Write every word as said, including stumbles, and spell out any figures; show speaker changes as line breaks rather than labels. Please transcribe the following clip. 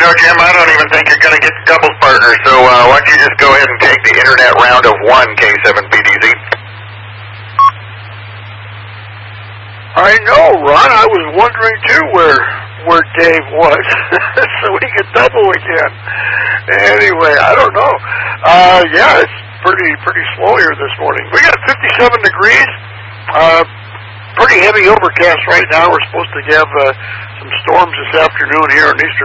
know, Jim, I don't even think you're going to get doubles partners, so uh, why don't you just go ahead and take the internet round of one K seven P D Z?
I know, Ron. I was wondering, too, where where Dave was, so we could double again. Anyway, I don't know. Uh, yeah, it's pretty pretty slow here this morning. We got fifty-seven degrees. Uh, pretty heavy overcast right now. We're supposed to have uh, some storms this afternoon here in eastern